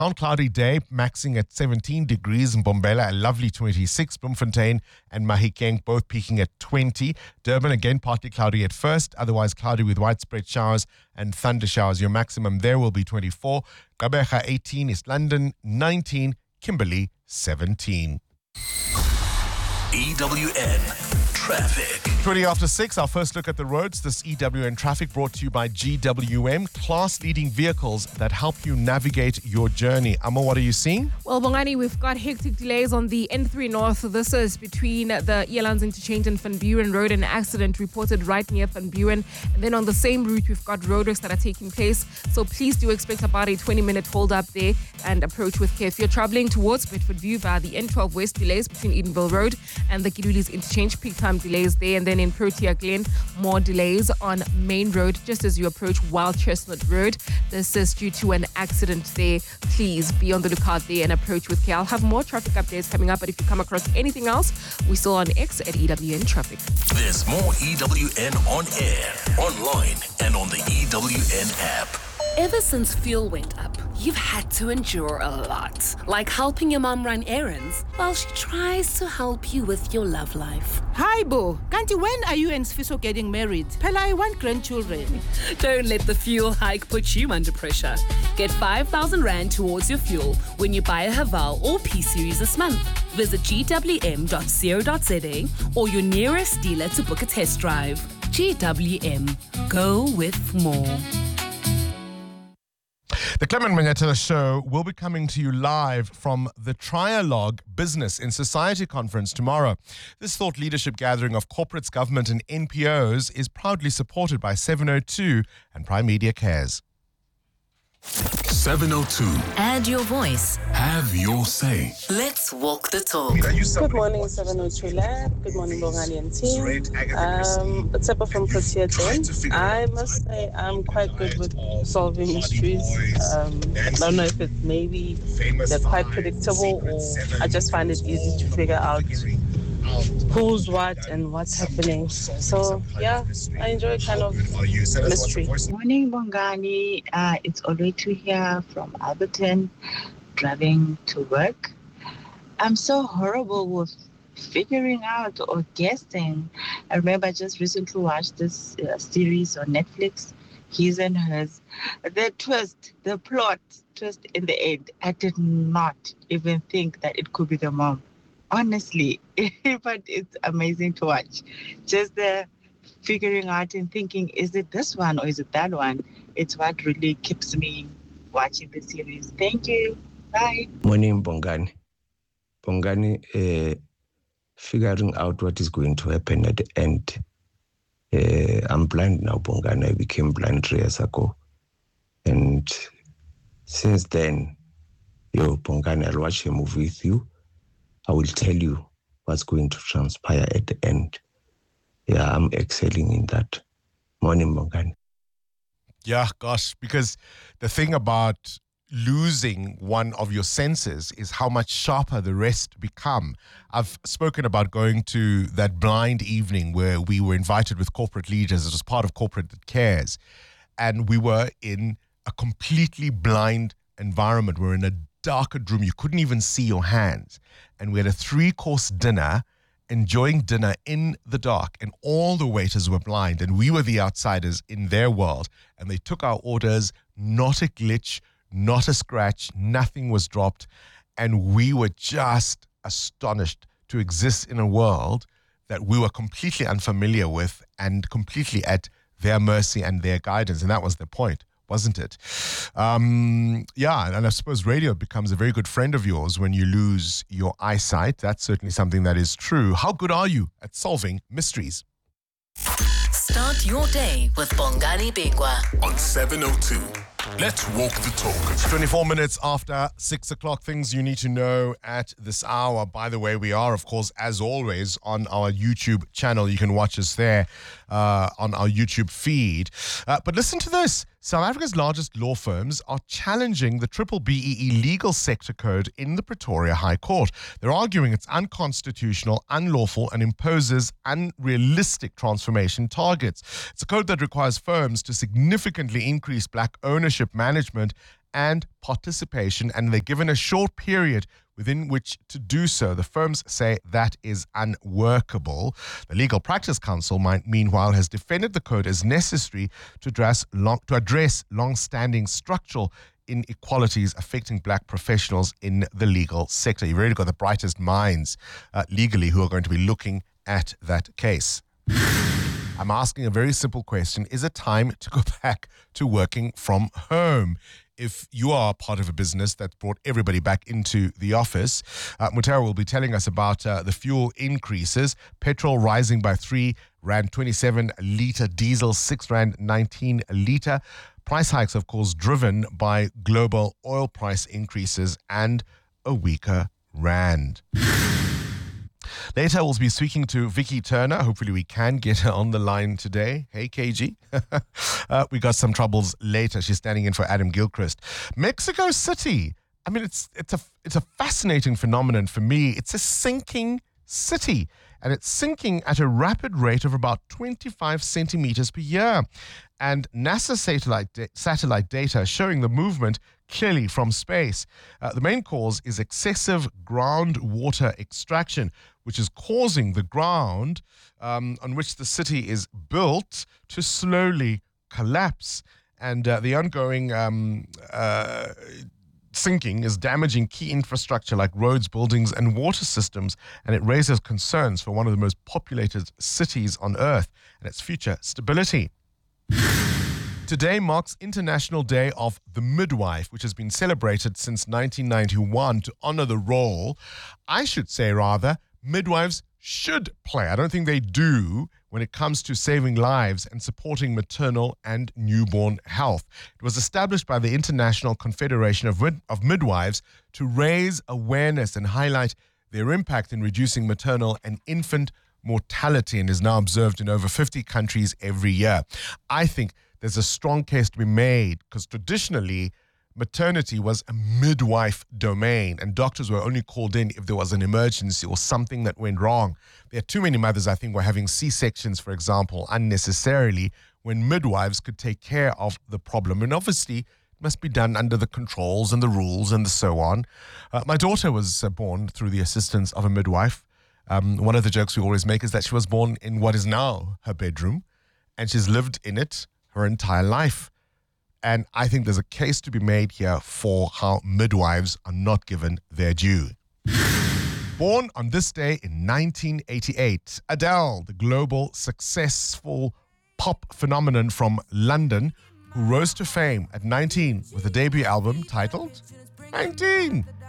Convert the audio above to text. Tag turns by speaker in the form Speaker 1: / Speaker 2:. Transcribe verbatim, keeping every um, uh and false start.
Speaker 1: Cloudy day, maxing at seventeen degrees. Mbombela, a lovely twenty-six. Bloemfontein and Mahikeng both peaking at twenty. Durban, again, partly cloudy at first, otherwise cloudy with widespread showers and thunder showers. Your maximum there will be twenty-four. Gqeberha, eighteen. East London, nineteen. Kimberley, seventeen.
Speaker 2: E W N Traffic.
Speaker 1: twenty after six, our first look at the roads. This E W N Traffic brought to you by G W M, class-leading vehicles that help you navigate your journey. Amma, what are you seeing?
Speaker 3: Well, Bongani, we've got hectic delays on the N three North. This is between the Elands interchange and Van Buren Road. An accident reported right near Van Buren. And then on the same route, we've got roadworks that are taking place. So please do expect about a twenty-minute hold-up there and approach with care. If you're traveling towards Bedford View via the N twelve West, delays between Edenville Road and the Kidulis interchange, peak time delays there. And then in Protea Glen, more delays on Main Road just as you approach Wild Chestnut Road. This is due to an accident there. Please be on the lookout there and approach with care. I'll have more traffic updates coming up, but if you come across anything else, we're still on X at E W N Traffic.
Speaker 2: There's more E W N on air, online, and on the E W N app.
Speaker 4: Ever since fuel went up, you've had to endure a lot. Like helping your mom run errands while she tries to help you with your love life.
Speaker 5: Hi, Bo. Kanti, when are you and Sfiso getting married? Pella, I want grandchildren.
Speaker 4: Don't let the fuel hike put you under pressure. Get five thousand rand towards your fuel when you buy a Haval or P-Series this month. Visit g w m dot co dot z a or your nearest dealer to book a test drive. G W M. Go with more.
Speaker 1: The Clement Manyathela Show will be coming to you live from the Trialogue Business in Society Conference tomorrow. This thought leadership gathering of corporates, government and N P Os is proudly supported by seven oh two and Prime Media Cares.
Speaker 2: seven oh two.
Speaker 6: Add your voice.
Speaker 2: Have your say.
Speaker 6: Let's walk the talk.
Speaker 7: Good morning, seven oh two Lab. Good morning, Bongani and team. Um, it's Seppa from Protea Glen. I must say I'm quite good with solving mysteries. Um, I don't know if it's maybe they're quite predictable or I just find it easy to figure out who's what and what's happening. So, yeah, I enjoy kind of mystery.
Speaker 8: Morning, Bongani. Uh, it's Oluwatu here from Alberton, driving to work. I'm so horrible with figuring out or guessing. I remember I just recently watched this uh, series on Netflix, His and Hers. The twist, the plot twist in the end, I did not even think that it could be the mom. Honestly, but it's amazing to watch. Just the figuring out and thinking, is it this one or is it that one? It's what really keeps me watching the series. Thank you. Bye.
Speaker 9: Morning, Bongani. Bongani, uh, figuring out what is going to happen at the end. Uh, I'm blind now, Bongani. I became blind three years ago. And since then, yo, Bongani, I'll watch a movie with you. I will tell you what's going to transpire at the end. Yeah, I'm excelling in that. Morning, Bongani.
Speaker 1: Yeah, gosh, because the thing about losing one of your senses is how much sharper the rest become. I've spoken about going to that blind evening where we were invited with corporate leaders. It was part of Corporate That Cares. And we were in a completely blind environment. We're in a darkened room. You couldn't even see your hands. And we had a three-course dinner, enjoying dinner in the dark, and all the waiters were blind, and we were the outsiders in their world. And they took our orders, not a glitch, not a scratch, nothing was dropped. And we were just astonished to exist in a world that we were completely unfamiliar with and completely at their mercy and their guidance. And that was the point, wasn't it? Um, yeah, and I suppose radio becomes a very good friend of yours when you lose your eyesight. That's certainly something that is true. How good are you at solving mysteries?
Speaker 6: Start your day with Bongani Bingwa
Speaker 2: on seven oh two. Let's walk the talk.
Speaker 1: twenty-four minutes after six o'clock, things you need to know at this hour. By the way, we are, of course, as always, on our YouTube channel. You can watch us there uh, on our YouTube feed. Uh, but listen to this. South Africa's largest law firms are challenging the triple B E E legal sector code in the Pretoria High Court. They're arguing it's unconstitutional, unlawful, and imposes unrealistic transformation targets. It's a code that requires firms to significantly increase black ownership, management, and participation, and they're given a short period within which to do so. The firms say that is unworkable. The Legal Practice Council, meanwhile, has defended the code as necessary to address long, to address long-standing structural inequalities affecting black professionals in the legal sector. You've really got the brightest minds uh, legally who are going to be looking at that case. I'm asking a very simple question. Is it time to go back to working from home? If you are part of a business that's brought everybody back into the office, uh, Mutera will be telling us about uh, the fuel increases. Petrol rising by three rand twenty-seven a litre, diesel six rand nineteen a litre. Price hikes, of course, driven by global oil price increases and a weaker rand. Later, we'll be speaking to Vicky Turner. Hopefully, we can get her on the line today. Hey, K G. uh, we got some troubles later. She's standing in for Adam Gilchrist. Mexico City. I mean, it's it's a it's a fascinating phenomenon for me. It's a sinking city, and it's sinking at a rapid rate of about twenty-five centimeters per year. And NASA satellite da- satellite data showing the movement clearly from space. Uh, the main cause is excessive groundwater extraction, which is causing the ground um, on which the city is built to slowly collapse. And uh, the ongoing um, uh, sinking is damaging key infrastructure like roads, buildings, and water systems. And it raises concerns for one of the most populated cities on Earth and its future stability. Today marks International Day of the Midwife, which has been celebrated since nineteen ninety-one to honor the role, I should say rather, midwives should play. I don't think they do when it comes to saving lives and supporting maternal and newborn health. It was established by the International Confederation of, Mid- of Midwives to raise awareness and highlight their impact in reducing maternal and infant mortality, and is now observed in over fifty countries every year. I think there's a strong case to be made because traditionally maternity was a midwife domain and doctors were only called in if there was an emergency or something that went wrong. There are too many mothers, I think, were having C-sections, for example, unnecessarily when midwives could take care of the problem. And obviously, it must be done under the controls and the rules and the so on. Uh, my daughter was uh, born through the assistance of a midwife. Um, one of the jokes we always make is that she was born in what is now her bedroom and she's lived in it her entire life. And I think there's a case to be made here for how midwives are not given their due. Born on this day in nineteen eighty-eight, Adele, the global successful pop phenomenon from London, who rose to fame at nineteen with a debut album titled nineteen.